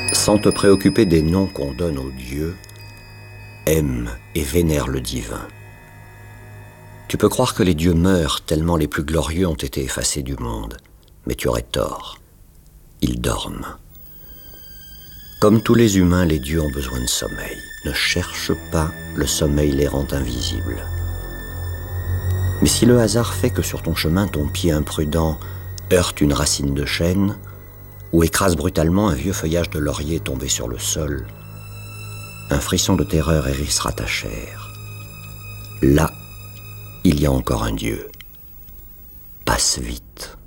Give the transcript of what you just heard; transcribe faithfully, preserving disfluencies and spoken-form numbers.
Sans te préoccuper des noms qu'on donne aux dieux, aime et vénère le divin. Tu peux croire que les dieux meurent tellement les plus glorieux ont été effacés du monde, mais tu aurais tort. Ils dorment. Comme tous les humains, les dieux ont besoin de sommeil. Ne cherche pas, le sommeil les rend invisibles. Mais si le hasard fait que sur ton chemin, ton pied imprudent heurte une racine de chêne ou écrase brutalement un vieux feuillage de laurier tombé sur le sol, un frisson de terreur hérissera ta chair. Là, il y a encore un Dieu. Passe vite.